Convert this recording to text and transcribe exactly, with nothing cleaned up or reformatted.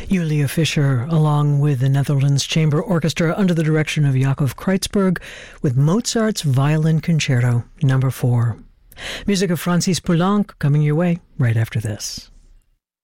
Julia Fischer, along with the Netherlands Chamber Orchestra under the direction of Jacob Kreutzberg, with Mozart's Violin Concerto number four. Music of Francis Poulenc coming your way right after this.